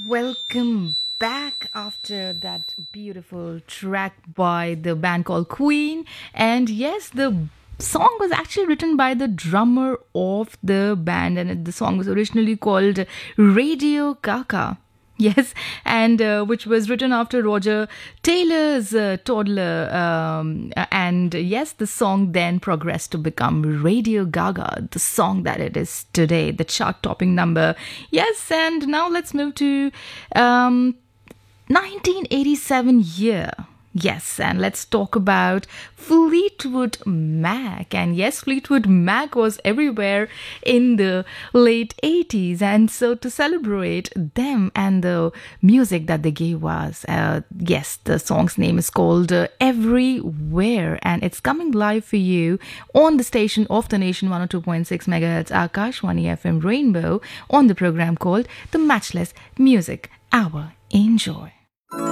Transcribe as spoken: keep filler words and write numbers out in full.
Welcome back after that beautiful track by the band called Queen. And yes, the song was actually written by the drummer of the band, and the song was originally called Radio Gaga. Yes, and uh, which was written after Roger Taylor's uh, Toddler. Um, and yes, the song then progressed to become Radio Gaga, the song that it is today, the chart topping number. Yes, and now let's move to um, nineteen eighty-seven year. Yes, and let's talk about Fleetwood Mac. And yes, Fleetwood Mac was everywhere in the late eighties. And so to celebrate them and the music that they gave us, uh, yes, the song's name is called uh, Everywhere. And it's coming live for you on the station of the nation, one oh two point six megahertz Akashwani F M Rainbow, on the program called The Matchless Music Hour. Enjoy.